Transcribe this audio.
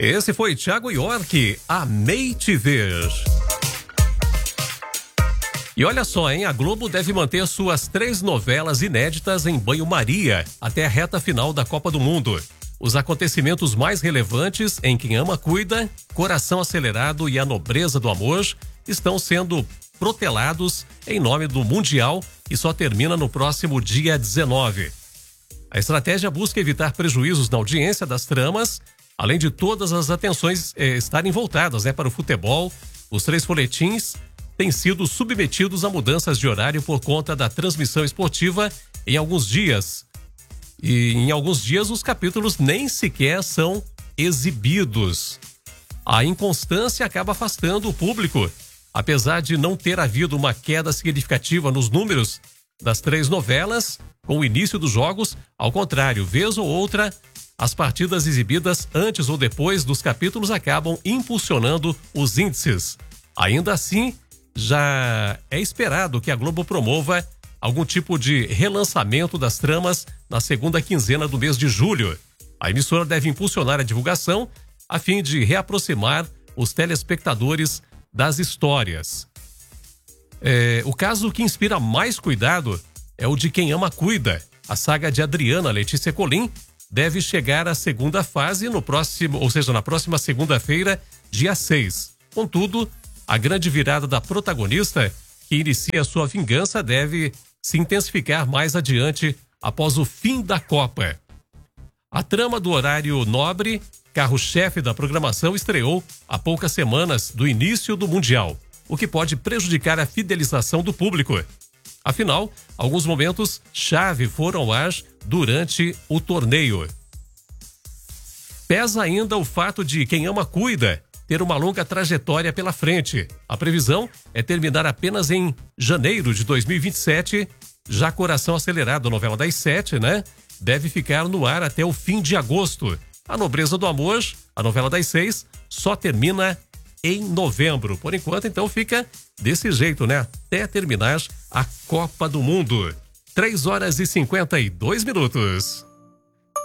Esse foi Thiago York, Amei Te Ver. E olha só, hein? A Globo deve manter suas 3 novelas inéditas em banho-maria até a reta final da Copa do Mundo. Os acontecimentos mais relevantes em Quem Ama Cuida, Coração Acelerado e A Nobreza do Amor estão sendo protelados em nome do Mundial e só termina no próximo dia 19. A estratégia busca evitar prejuízos na audiência das tramas, além de todas as atenções estarem voltadas para o futebol. Os 3 folhetins têm sido submetidos a mudanças de horário por conta da transmissão esportiva em alguns dias. E em alguns dias os capítulos nem sequer são exibidos. A inconstância acaba afastando o público. Apesar de não ter havido uma queda significativa nos números das 3 novelas, com o início dos jogos, ao contrário, vez ou outra, as partidas exibidas antes ou depois dos capítulos acabam impulsionando os índices. Ainda assim, já é esperado que a Globo promova algum tipo de relançamento das tramas na segunda quinzena do mês de julho. A emissora deve impulsionar a divulgação a fim de reaproximar os telespectadores das histórias. O caso que inspira mais cuidado é o de Quem Ama Cuida. A saga de Adriana Letícia Colin deve chegar à segunda fase na próxima segunda-feira, dia 6. Contudo, a grande virada da protagonista, que inicia sua vingança, deve se intensificar mais adiante após o fim da Copa. A trama do horário nobre, carro-chefe da programação, estreou há poucas semanas do início do Mundial, o que pode prejudicar a fidelização do público. Afinal, alguns momentos chave foram ao ar durante o torneio. Pesa ainda o fato de Quem Ama Cuida ter uma longa trajetória pela frente. A previsão é terminar apenas em janeiro de 2027. Já Coração Acelerado, a novela das 7, deve ficar no ar até o fim de agosto. A Nobreza do Amor, a novela das 6, só termina em novembro. Por enquanto, então, fica desse jeito, até terminar a Copa do Mundo. 3 horas e 52 minutos.